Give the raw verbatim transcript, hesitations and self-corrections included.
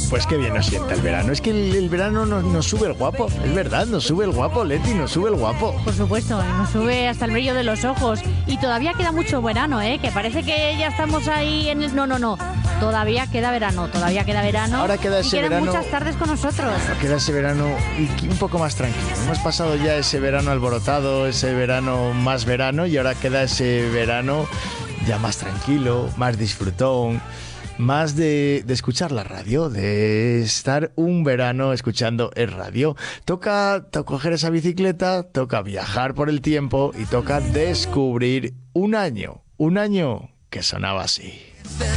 Pues qué bien nos sienta el verano. Es que el, el verano nos, nos sube el guapo. Es verdad, nos sube el guapo, Leti, nos sube el guapo. Por supuesto, nos sube hasta el brillo de los ojos. Y todavía queda mucho verano, ¿eh? Que parece que ya estamos ahí en el... No, no, no. Todavía queda verano, todavía queda verano. Ahora queda ese y quedan verano... muchas tardes con nosotros. Queda ese verano y un poco más tranquilo. Hemos pasado ya ese verano alborotado, ese verano más verano, y ahora queda ese verano ya más tranquilo, más disfrutón, más de, de escuchar la radio, de estar un verano escuchando el radio. Toca, toca coger esa bicicleta, toca viajar por el tiempo y toca descubrir un año, un año que sonaba así.